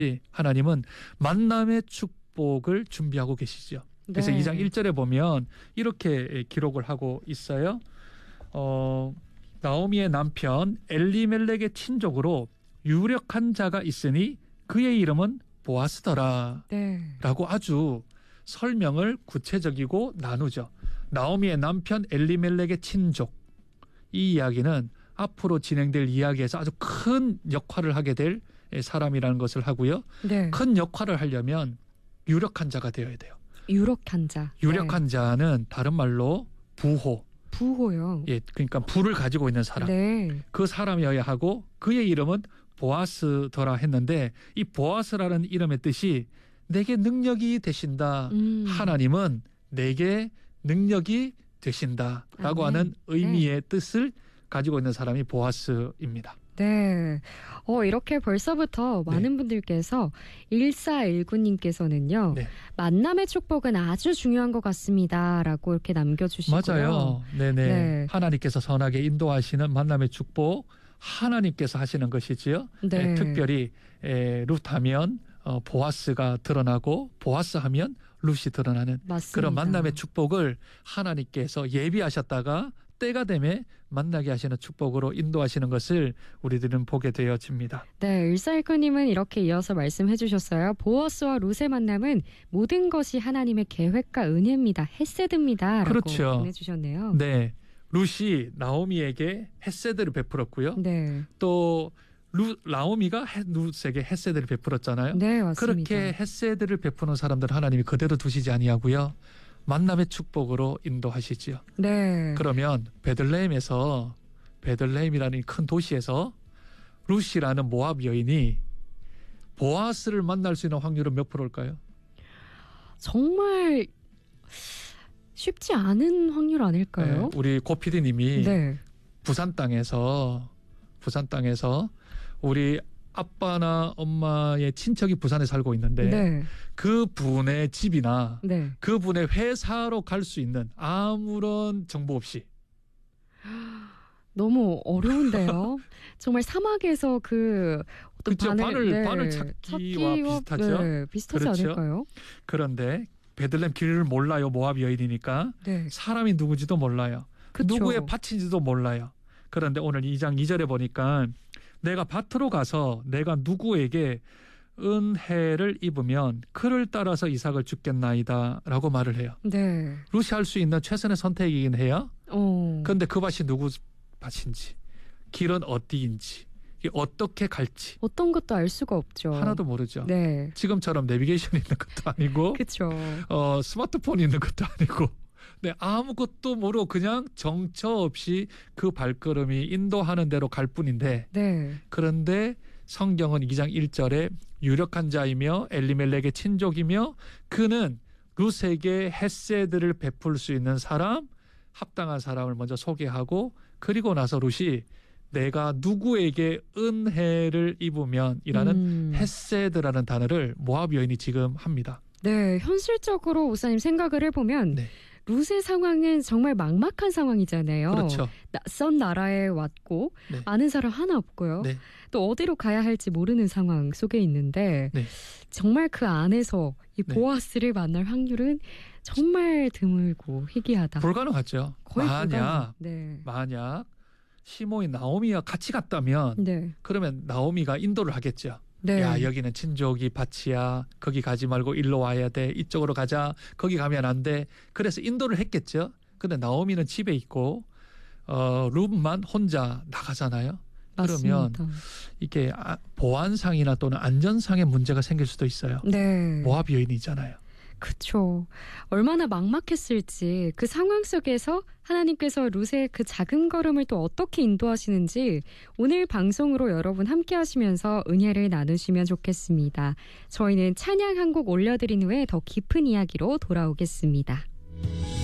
하나님은 만남의 축복을 준비하고 계시죠. 그래서 2장 1절에 보면 이렇게 기록을 하고 있어요. 나오미의 남편 엘리멜렉의 친족으로 유력한 자가 있으니 그의 이름은 보아스더라. 라고 아주 설명을 구체적이고 나누죠. 나오미의 남편 엘리멜렉의 친족. 이 이야기는 앞으로 진행될 이야기에서 아주 큰 역할을 하게 될 사람이라는 것을 하고요. 큰 역할을 하려면 유력한 자가 되어야 돼요. 유력한 자. 유력한 자는 다른 말로 부호요. 예, 그러니까 부를 가지고 있는 사람. 그 사람이어야 하고 그의 이름은 보아스더라 했는데 이 보아스라는 이름의 뜻이 내게 능력이 되신다. 하나님은 내게 능력이 되신다라고 하는 의미의 뜻을 가지고 있는 사람이 보아스입니다. 이렇게 벌써부터 많은 분들께서 1419님께서는요. 만남의 축복은 아주 중요한 것 같습니다. 라고 이렇게 남겨주시고요. 맞아요. 네네. 하나님께서 선하게 인도하시는 만남의 축복 하나님께서 하시는 것이지요. 특별히 룻하면 보아스가 드러나고 보아스 하면 룻이 드러나는 그런 만남의 축복을 하나님께서 예비하셨다가 때가 되면 만나게 하시는 축복으로 인도하시는 것을 우리들은 보게 되어집니다. 1419님은 이렇게 이어서 말씀해 주셨어요. 보아스와 룻의 만남은 모든 것이 하나님의 계획과 은혜입니다. 헤세드입니다. 그렇죠. 라고 보내주셨네요. 룻이 나오미에게 헤세드를 베풀었고요. 또 나오미가 룻에게 헤세드를 베풀었잖아요. 맞습니다. 그렇게 헤세드를 베푸는 사람들 하나님이 그대로 두시지 아니하고요. 만남의 축복으로 인도하시지요. 그러면 베들레헴이라는 큰 도시에서 룻이라는 모압 여인이 보아스를 만날 수 있는 확률은 몇 프로일까요? 정말 쉽지 않은 확률 아닐까요? 우리 고 PD님이 부산 땅에서 우리 아빠나 엄마의 친척이 부산에 살고 있는데 그 분의 집이나 그 분의 회사로 갈 수 있는 아무런 정보 없이 너무 어려운데요. 정말 사막에서 그 어떤 바늘 찾기와 비슷하죠. 비슷하지 않을까요? 그런데 베들레헴 길을 몰라요. 모압 여인이니까 사람이 누구지도 몰라요. 누구의 밭인지도 몰라요. 그런데 오늘 2장 2절에 보니까 내가 밭으로 가서 내가 누구에게 은혜를 입으면 그를 따라서 이삭을 주겠나이다 라고 말을 해요. 룻이 할 수 있는 최선의 선택이긴 해요. 그런데 그 밭이 누구 밭인지, 길은 어디인지, 어떻게 갈지 어떤 것도 알 수가 없죠. 하나도 모르죠. 지금처럼 내비게이션이 있는 것도 아니고 스마트폰이 있는 것도 아니고 아무것도 모르고 그냥 정처 없이 그 발걸음이 인도하는 대로 갈 뿐인데 그런데 성경은 2장 1절에 유력한 자이며 엘리멜렉의 친족이며 그는 룻에게 헤세드를 베풀 수 있는 사람, 합당한 사람을 먼저 소개하고 그리고 나서 룻이 내가 누구에게 은혜를 입으면 이라는 헤세드라는 단어를 모압 여인이 지금 합니다. 현실적으로 목사님 생각을 해보면 룻의 상황은 정말 막막한 상황이잖아요. 그렇죠. 낯선 나라에 왔고 아는 사람 하나 없고요. 또 어디로 가야 할지 모르는 상황 속에 있는데 정말 그 안에서 이 보아스를 만날 확률은 정말 드물고 희귀하다. 불가능하죠. 거의 만약 시모인 나오미와 같이 갔다면 그러면 나오미가 인도를 하겠죠. 야, 여기는 친족이 밭이야. 거기 가지 말고 일로 와야 돼. 이쪽으로 가자. 거기 가면 안 돼. 그래서 인도를 했겠죠. 근데 나오미는 집에 있고 룻만 혼자 나가잖아요. 그러면 이게 보안상이나 또는 안전상의 문제가 생길 수도 있어요. 모압 여인이잖아요. 그렇죠. 얼마나 막막했을지 그 상황 속에서 하나님께서 룻의 그 작은 걸음을 또 어떻게 인도하시는지 오늘 방송으로 여러분 함께 하시면서 은혜를 나누시면 좋겠습니다. 저희는 찬양 한 곡 올려드린 후에 더 깊은 이야기로 돌아오겠습니다.